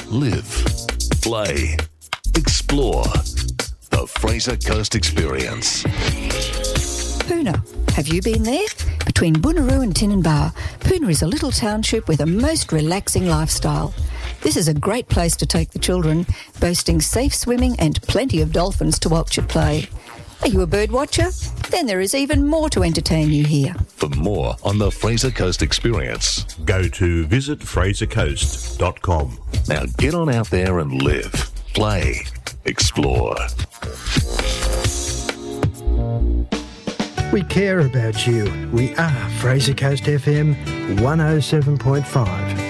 live, play, explore. The Fraser Coast Experience. Poona. Have you been there? Between Bunuroo and Tinninbar, Poona is a little township with a most relaxing lifestyle. This is a great place to take the children, boasting safe swimming and plenty of dolphins to watch at play. Are you a bird watcher? Then there is even more to entertain you here. For more on the Fraser Coast Experience, go to visitfrasercoast.com. Now get on out there and live, play, explore. We care about you. We are Fraser Coast FM 107.5.